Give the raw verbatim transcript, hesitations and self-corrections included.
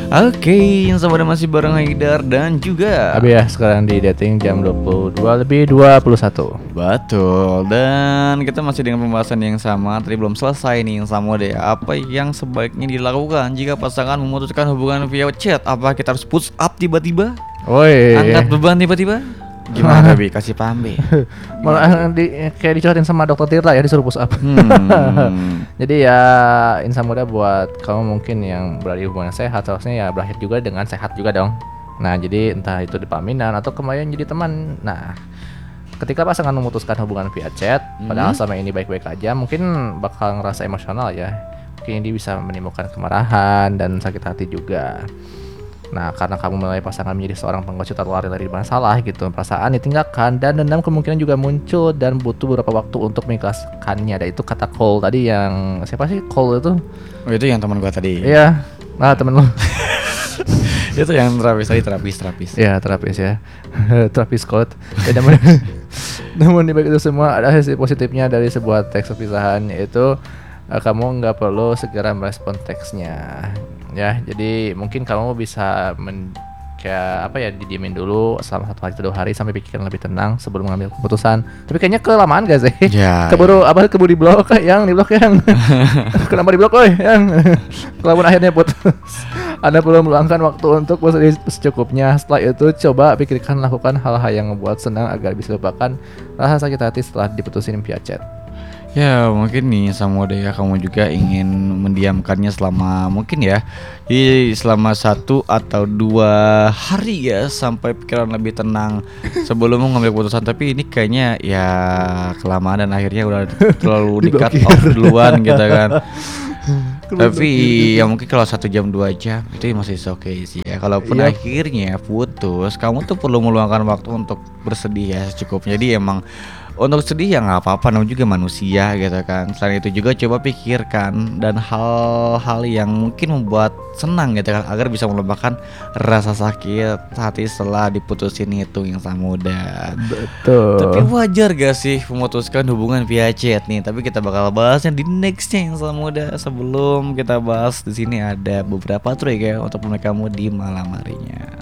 Oke, yang sama masih bareng Haidar dan juga Abi ya, sekarang di dating jam dua puluh dua lebih dua puluh satu. betul. Dan kita masih dengan pembahasan yang sama. Tadi belum selesai nih yang sama deh. Apa yang sebaiknya dilakukan jika pasangan memutuskan hubungan via chat? Apa kita harus push up tiba-tiba? Woi. Angkat beban tiba-tiba? Gimana Bi? Kasih paham Bi. Malah di, kayak dicurhatin sama dokter Tirta ya, disuruh push up. Hmm. Jadi ya insan muda buat kamu mungkin yang berada di hubungan sehat, harusnya ya berakhir juga dengan sehat juga dong. Nah jadi entah itu di pelaminan atau kemarin jadi teman. Nah ketika pasangan memutuskan hubungan via chat, Hmm. padahal sama ini baik-baik aja, mungkin bakal ngerasa emosional ya. Mungkin ini bisa menimbulkan kemarahan dan sakit hati juga. Nah karena kamu menilai pasangan menjadi seorang penggoci atau lari dari masalah gitu, perasaan ditinggalkan dan dendam kemungkinan juga muncul dan butuh beberapa waktu untuk mengikhlaskannya. Dan itu kata Cole tadi, yang siapa sih Cole itu? Oh, itu yang teman gua tadi. Iya, nah temen lu. Itu yang terapis tadi, terapis, terapis. Iya terapis ya. Terapis Cole. Ya, namun, namun di balik itu semua ada sisi positifnya dari sebuah teks perpisahan, yaitu uh, kamu nggak perlu segera merespon teksnya. Ya, jadi mungkin kamu bisa men kayak apa ya, didiemin dulu selama satu hari atau dua hari sampai pikiran lebih tenang sebelum mengambil keputusan. Tapi kayaknya kelamaan gak sih? Ya, Keburu apa keburu di blok yang di blok yang kenapa di blok oi yang kelamaan akhirnya putus. Anda perlu meluangkan waktu untuk bersedih secukupnya. Setelah itu coba pikirkan lakukan hal-hal yang membuat senang agar bisa lupakan rasa sakit hati setelah diputusin via chat. ya mungkin nih sama deh ya, kamu juga ingin mendiamkannya selama mungkin ya, jadi selama satu atau dua hari ya sampai pikiran lebih tenang sebelum mengambil keputusan. Tapi ini kayaknya ya kelamaan dan akhirnya udah terlalu di cut off duluan gitu kan. Tapi ya mungkin kalau satu jam dua jam itu masih oke sih ya. Kalaupun Iya. akhirnya putus, kamu tuh perlu meluangkan waktu untuk bersedih ya secukupnya. Jadi emang untuk sedih ya nggak apa-apa, namanya juga manusia gitu kan. Selain itu juga coba pikirkan dan hal-hal yang mungkin membuat senang gitu kan, agar bisa melupakan rasa sakit hati setelah diputusin itu yang sama muda. Betul. Tapi wajar gak sih memutuskan hubungan via chat nih? Tapi kita bakal bahasnya di nextnya yang sama muda. Sebelum kita bahas, di sini ada beberapa trik ya untuk menemani kamu di malam harinya.